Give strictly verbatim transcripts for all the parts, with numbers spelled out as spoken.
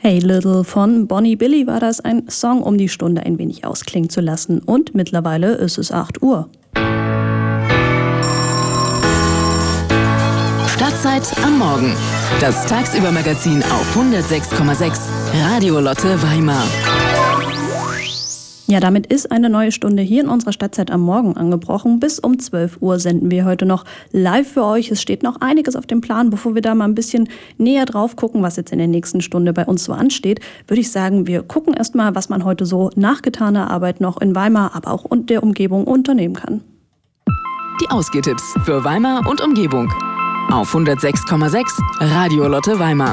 Hey Little von Bonnie Billy war das, ein Song, um die Stunde ein wenig ausklingen zu lassen. Und mittlerweile ist es acht Uhr. Stadtzeit am Morgen. Das Tagsüber-Magazin auf hundertsechs Komma sechs Radio Lotte Weimar. Ja, damit ist eine neue Stunde hier in unserer Stadtzeit am Morgen angebrochen. Bis um zwölf Uhr senden wir heute noch live für euch. Es steht noch einiges auf dem Plan. Bevor wir da mal ein bisschen näher drauf gucken, was jetzt in der nächsten Stunde bei uns so ansteht, würde ich sagen, wir gucken erst mal, was man heute so nach getaner Arbeit noch in Weimar, aber auch in der Umgebung unternehmen kann. Die Ausgehtipps für Weimar und Umgebung auf hundertsechs Komma sechs Radio Lotte Weimar.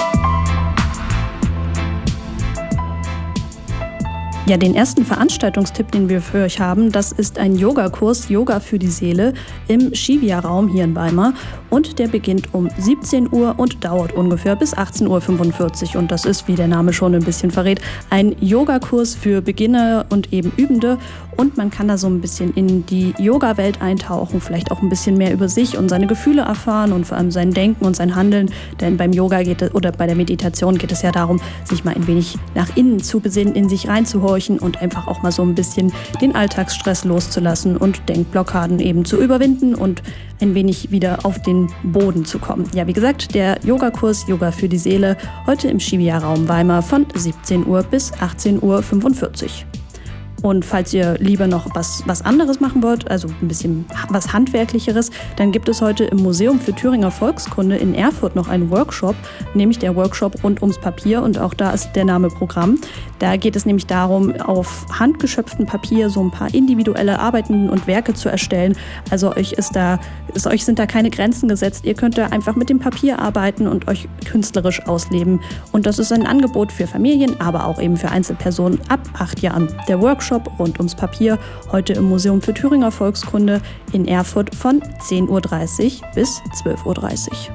Ja, den ersten Veranstaltungstipp, den wir für euch haben, das ist ein Yogakurs Yoga für die Seele im Shivia-Raum hier in Weimar. Und der beginnt um siebzehn Uhr und dauert ungefähr bis achtzehn Uhr fünfundvierzig. Und das ist, wie der Name schon ein bisschen verrät, ein Yogakurs für Beginner und eben Übende. Und man kann da so ein bisschen in die Yoga-Welt eintauchen, vielleicht auch ein bisschen mehr über sich und seine Gefühle erfahren und vor allem sein Denken und sein Handeln. Denn beim Yoga geht es, oder bei der Meditation geht es ja darum, sich mal ein wenig nach innen zu besinnen, in sich reinzuhorchen und einfach auch mal so ein bisschen den Alltagsstress loszulassen und Denkblockaden eben zu überwinden und ein wenig wieder auf den Boden zu kommen. Ja, wie gesagt, der Yogakurs Yoga für die Seele heute im Shivia-Raum Weimar von siebzehn Uhr bis achtzehn Uhr fünfundvierzig. Und falls ihr lieber noch was, was anderes machen wollt, also ein bisschen was Handwerklicheres, dann gibt es heute im Museum für Thüringer Volkskunde in Erfurt noch einen Workshop, nämlich der Workshop rund ums Papier, und auch da ist der Name Programm. Da geht es nämlich darum, auf handgeschöpftem Papier so ein paar individuelle Arbeiten und Werke zu erstellen. Also euch ist da, ist, euch sind da keine Grenzen gesetzt. Ihr könnt da einfach mit dem Papier arbeiten und euch künstlerisch ausleben. Und das ist ein Angebot für Familien, aber auch eben für Einzelpersonen ab acht Jahren. Der Workshop rund ums Papier, heute im Museum für Thüringer Volkskunde in Erfurt von zehn Uhr dreißig bis zwölf Uhr dreißig.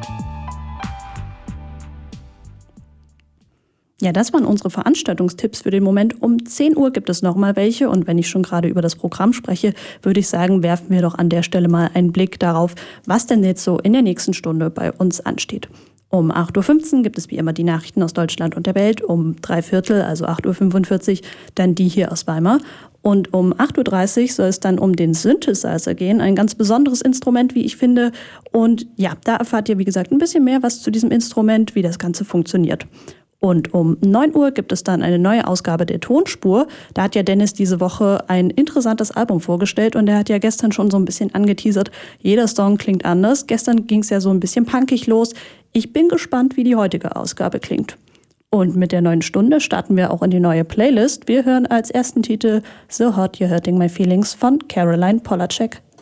Ja, das waren unsere Veranstaltungstipps für den Moment. Um zehn Uhr gibt es noch mal welche, und wenn ich schon gerade über das Programm spreche, würde ich sagen, werfen wir doch an der Stelle mal einen Blick darauf, was denn jetzt so in der nächsten Stunde bei uns ansteht. Um acht Uhr fünfzehn gibt es wie immer die Nachrichten aus Deutschland und der Welt, um drei Viertel, also acht Uhr fünfundvierzig, dann die hier aus Weimar. Und um acht Uhr dreißig soll es dann um den Synthesizer gehen, ein ganz besonderes Instrument, wie ich finde. Und ja, da erfahrt ihr, wie gesagt, ein bisschen mehr was zu diesem Instrument, wie das Ganze funktioniert. Und um neun Uhr gibt es dann eine neue Ausgabe der Tonspur. Da hat ja Dennis diese Woche ein interessantes Album vorgestellt, und er hat ja gestern schon so ein bisschen angeteasert, jeder Song klingt anders. Gestern ging es ja so ein bisschen punkig los. Ich bin gespannt, wie die heutige Ausgabe klingt. Und mit der neuen Stunde starten wir auch in die neue Playlist. Wir hören als ersten Titel So Hot You're Hurting My Feelings von Caroline Polachek.